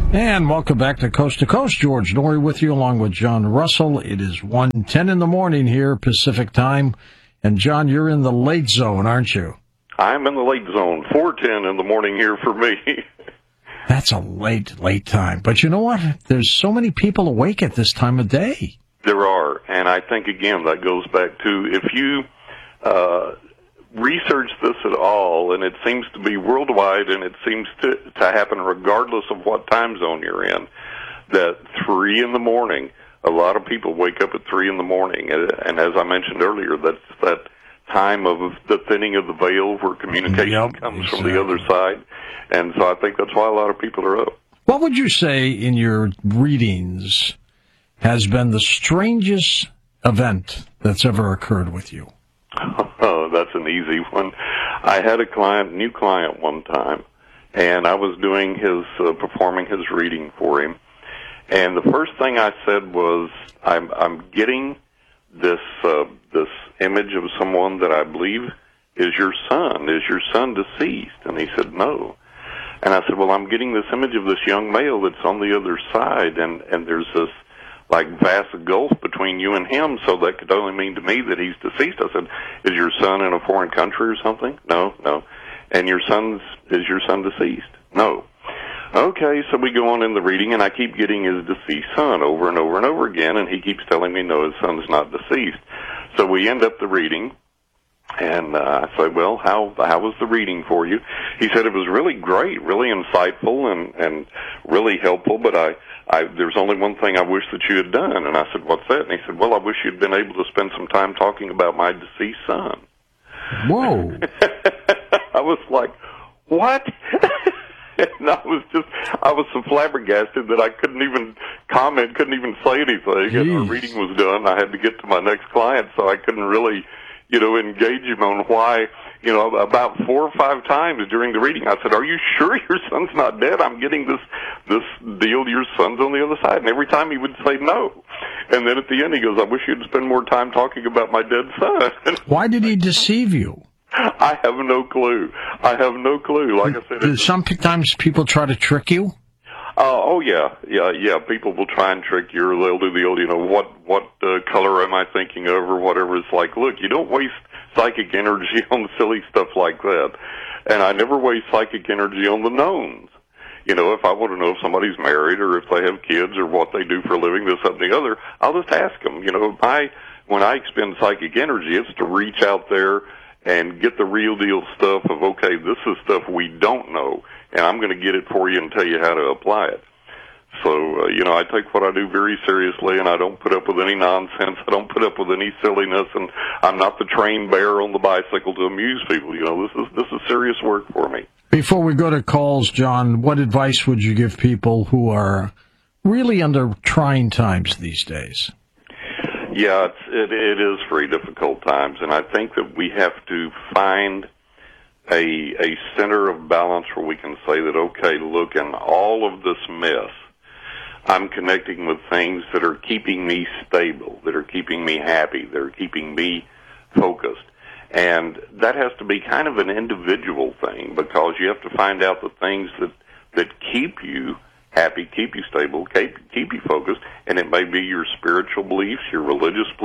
And welcome back to Coast. George Noory with you along with John Russell. It is 1:10 in the morning here, Pacific time. And John, you're in the late zone, aren't you? I'm in the late zone, 4:10 in the morning here for me. That's a late time. But you know what? There's so many people awake at this time of day. There are. And I think, again, that goes back to if you research this at all, and it seems to be worldwide, and it seems to happen regardless of what time zone you're in, that 3 in the morning, a lot of people wake up at 3 in the morning. And as I mentioned earlier, that's that time of the thinning of the veil where communication comes from the other side. And so I think that's why a lot of people are up. What would you say in your readings has been the strangest event that's ever occurred with you? Oh, that's an easy one. I had a new client one time, and I was doing performing his reading for him. And the first thing I said was, I'm getting this image of someone that I believe is your son. Is your son deceased? And he said, no. And I said, well, I'm getting this image of this young male that's on the other side, and there's this like vast gulf between you and him, so that could only mean to me that he's deceased. I said, is your son in a foreign country or something? No. And is your son deceased? No. Okay, so we go on in the reading, and I keep getting his deceased son over and over and over again, and he keeps telling me, no, his son's not deceased. So we end up the reading, and I say, well, how was the reading for you? He said it was really great, really insightful, and really helpful, but there's only one thing I wish that you had done. And I said, what's that? And he said, well, I wish you'd been able to spend some time talking about my deceased son. Whoa. I was like, what? And I was so flabbergasted that I couldn't even comment, couldn't even say anything. Jeez. And our reading was done. I had to get to my next client, so I couldn't really, engage him on why, about 4 or 5 times during the reading. I said, are you sure your son's not dead? I'm getting this deal, your son's on the other side. And every time he would say no. And then at the end he goes, I wish you'd spend more time talking about my dead son. Why did he deceive you? I have no clue. Like I said, sometimes people try to trick you. Yeah. People will try and trick you, or they'll do the old, what color am I thinking of, or whatever. It's like, look, you don't waste psychic energy on silly stuff like that. And I never waste psychic energy on the knowns. If I want to know if somebody's married or if they have kids or what they do for a living, this, that, and the other, I'll just ask them. When I expend psychic energy, it's to reach out there and get the real deal stuff of, okay, this is stuff we don't know, and I'm going to get it for you and tell you how to apply it. So, I take what I do very seriously, and I don't put up with any nonsense. I don't put up with any silliness, and I'm not the trained bear on the bicycle to amuse people. This is serious work for me. Before we go to calls, John, what advice would you give people who are really under trying times these days? Yeah, it is very difficult times, and I think that we have to find a center of balance where we can say that, okay, look, in all of this mess, I'm connecting with things that are keeping me stable, that are keeping me happy, that are keeping me focused. And that has to be kind of an individual thing, because you have to find out the things that keep you happy, keep you stable, keep you focused, and it may be your spiritual beliefs, your religious beliefs,